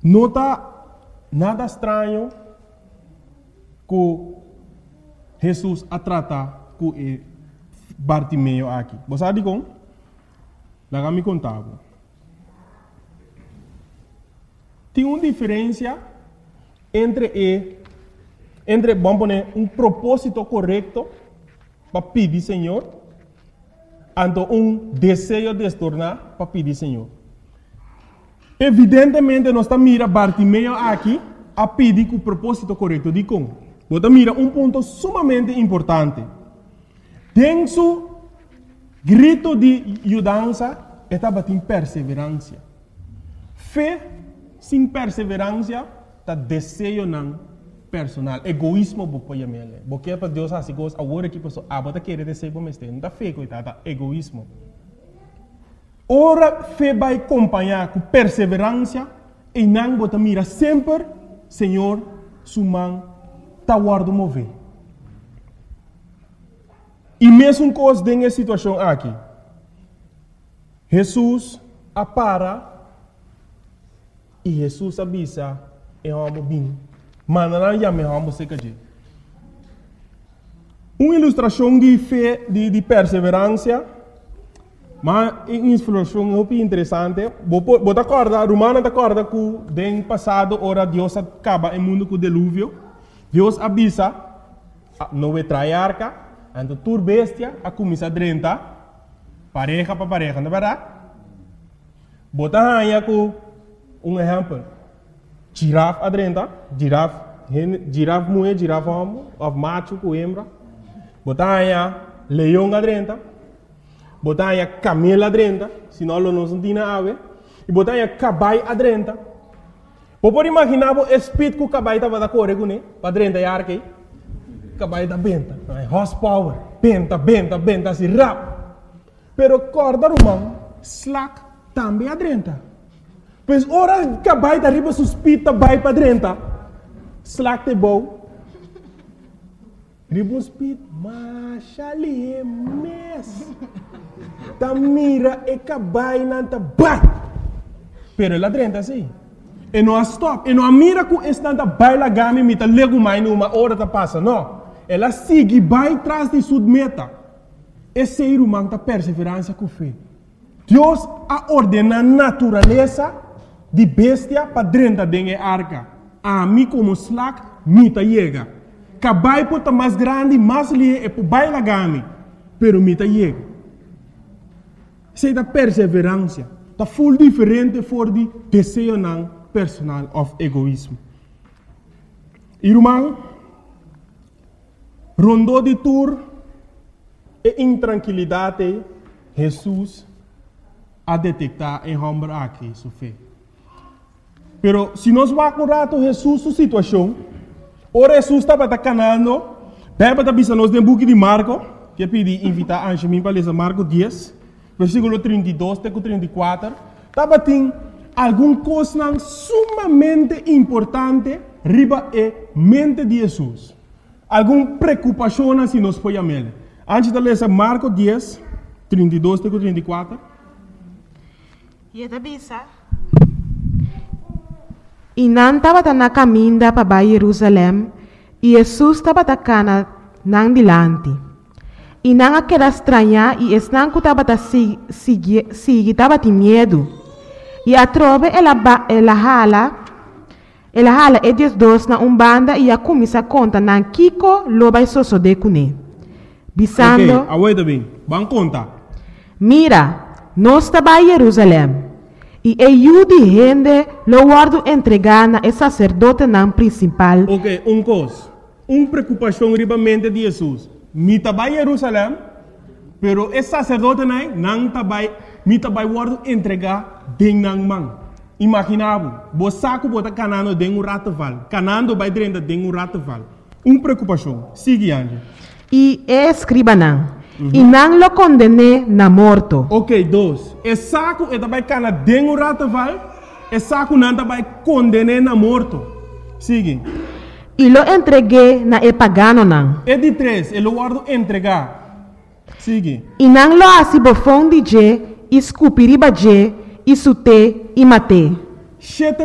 não está nada estranho que Jesus a tratar com Bartimeu aqui. Você sabe como? Lá me contava. Tem uma diferença entre vamos poner propósito correto para pedir Senhor, e desejo de se tornar para pedir Senhor. Evidentemente, nós estamos mirando Bartimeu aqui a pedir com o propósito correto. De como? Você mira ponto sumamente importante. Tem su grito de mudança, estava em perseverança. Fé sem perseverança, está desejo não personal. Egoísmo, porque para Deus assim, agora que a pessoa abota querer desejo para mim, não está fé, coitada, egoísmo. Ora, fé vai acompanhar com perseverança e não você mira sempre, Senhor, sua mão está guardando mover. E mesmo coisa nessa situação aqui, Jesus apara e Jesus avisa e vamos bem. Mas não já me vamos ser que uma ilustração de fé, de perseverança, mas uma ilustração muito interessante. Você acorda, Romana acorda que no passado, ora Deus acaba o mundo com o dilúvio. Deus avisa, não vai trair a arca, então tur bestia, a começar a drentar, pareja para pareja, não é verdade? Você aí com exemplo. Girafa adrenta, girafa mulher, girafa homem, of macho com hembra. Botaya leão adrenta, botaya camelo adrenta, senão não se tem ave. E botaya cabai adrenta. Pode imaginar o espírito que o cabai estava da correr com ele, para adrenta e arque. Cabai da benta, horsepower, benta, assim rap. Pero corda romano, slack também adrenta. Pois ora que vai da riba suspita vai para dentro. Slack de bom. Riba suspita, mas ali é mes. Ta mira e que vai na ta bat. Pero lá dentro assim. E não stop. E não mira que esta vai lá game me ta lego mais numa hora ta passa. Não. Ela sigue vai atrás de sua meta. Esse ser humano ta perseverança com fé. Deus a ordena a natureza de bestia para dentro da arca. A mim como slack, me ta chega. Cabai pota mais grande, mais lie e vai lá game. Pero me ta chega. Sei da perseverança. Tá full diferente for de desejo não personal of egoísmo. Irmão, rondou de tour e intranquilidade, Jesus a detectar em homem aqui sua fé. Pero se nós vamos curar Jesus sua situação, ora Jesus estava canando, bem para avisar nós no book de Marco, que pedi invitar a Anjamim para ler Marco 10, versículo 32 até 34, estava tem alguma coisa sumamente importante riba e mente de Jesus. Alguma preocupação se nós podemos ver. Antes de ler Marco 10, 32 até 34. E avisa. E não estava na caminho para Jerusalém, e Jesus estava na dilante. E não aquela estranha, e não estava estava de medo. E a trove ela hala e dois na banda e a começa a contar na Kiko lo vai suceder com ele. Bisando. Ok, aguenta bem. Vamos contar. Mira, nós estamos em Jerusalém. E eu de gente lo guardo entregar na sacerdote não principal. Ok, coisa. Preocupação riba mente de Jesus. Me estava em Jerusalém, pero esse sacerdote não estava, me estava guardo entregar dentro da mão. Imaginava, você saco bota canando dentro do rataval, canando vai dentro de rataval. Preocupação. Sigue ande. E escriba não. E não lo condene na morto. Ok, dois. E saco e também cana dentro do rataval, e saco não também condene na morto. Sigue. E lo entreguei na pagano não. E de três, ele guardo entregar. Sigue. E não lo assim bofão de je, escupiriba je, e sute e mate.